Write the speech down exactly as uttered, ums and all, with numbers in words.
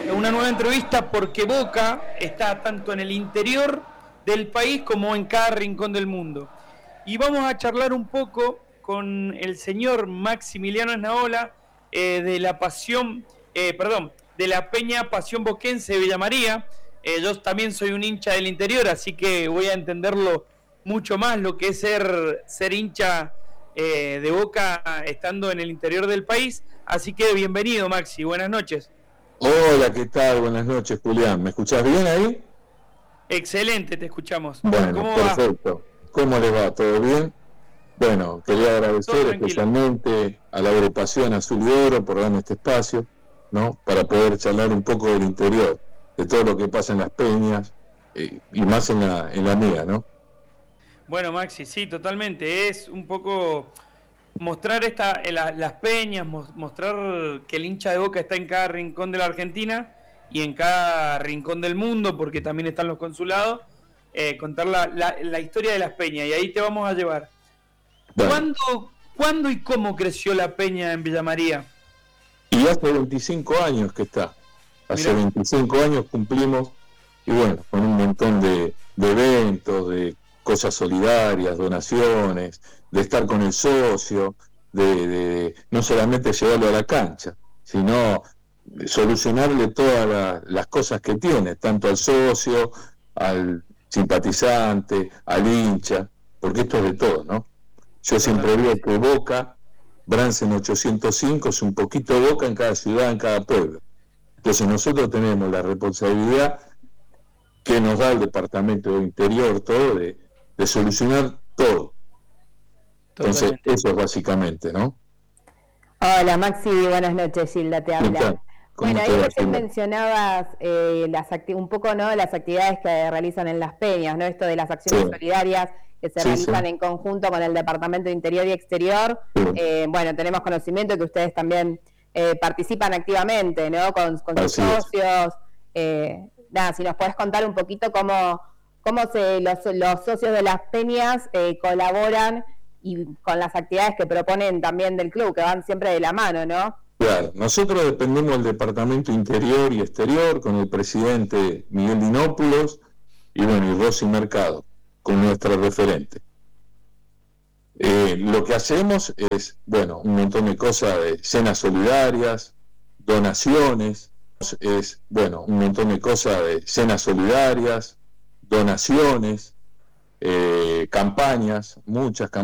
una nueva entrevista porque Boca está tanto en el interior del país como en cada rincón del mundo. Y vamos a charlar un poco con el señor Maximiliano Esnaola eh, de la Pasión, eh, perdón, de la Peña Pasión Boquense de Villa María. Eh, yo también soy un hincha del interior, así que voy a entenderlo mucho más lo que es ser, ser hincha eh, de Boca estando en el interior del país. Así que bienvenido, Maxi, buenas noches. Hola, ¿qué tal? Buenas noches, Julián. ¿Me escuchás bien ahí? Excelente, te escuchamos. Bueno, ¿Cómo perfecto. Va? ¿Cómo les va? ¿Todo bien? Bueno, quería agradecer especialmente a la agrupación Azul y Oro por darme este espacio, ¿no? Para poder charlar un poco del interior, de todo lo que pasa en las peñas, eh, y más en la, en la mía, ¿no? Bueno, Maxi, sí, totalmente. Es un poco mostrar esta, la, las peñas, mostrar que el hincha de Boca está en cada rincón de la Argentina y en cada rincón del mundo, porque también están los consulados, eh, contar la, la, la historia de las peñas, y ahí te vamos a llevar. Bueno. ¿Cuándo, ¿Cuándo y cómo creció la peña en Villa María? Y hace veinticinco años que está. Hace Mirá. veinticinco años cumplimos, y bueno, con un montón de, de eventos, de cosas solidarias, donaciones, de estar con el socio, de, de no solamente llevarlo a la cancha, sino solucionarle todas la, las cosas que tiene, tanto al socio, al simpatizante, al hincha, porque esto es de todo, ¿no? Yo siempre digo que Boca, Bransen ochocientos cinco, es un poquito Boca en cada ciudad, en cada pueblo. Entonces nosotros tenemos la responsabilidad que nos da el Departamento de Interior, todo, de, de solucionar todo. Entonces, Totalmente. Eso es básicamente, ¿no? Hola, Maxi, buenas noches, Gilda te habla. Bueno, ahí recién mencionabas eh, las un poco, ¿no?, las actividades que realizan en las peñas, ¿no? Esto de las acciones sí. solidarias que se sí, realizan sí. en conjunto con el Departamento de Interior y Exterior. Sí. Eh, bueno, tenemos conocimiento que ustedes también eh, participan activamente, ¿no?, con, con sus socios. Eh, nada, si nos podés contar un poquito cómo, cómo se, los, los socios de las peñas eh, colaboran y con las actividades que proponen también del club, que van siempre de la mano, ¿no? Claro, nosotros dependemos del Departamento Interior y Exterior con el presidente Miguel Dinópulos y bueno, y Rosy Mercado, con nuestra referente. Eh, lo que hacemos es, bueno, un montón de cosas, de cenas solidarias, donaciones, es, bueno, un montón de cosas de cenas solidarias, donaciones, eh, campañas, muchas campañas.